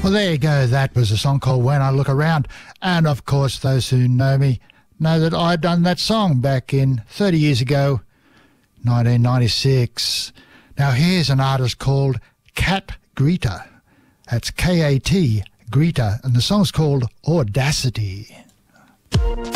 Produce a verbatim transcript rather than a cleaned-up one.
Well, there you go. That was a song called When I Look Around. And, of course, those who know me know that I'd done that song back in thirty years ago, nineteen ninety-six. Now, here's an artist called Kat Greta. That's K A T, Greta, and the song's called Audacity.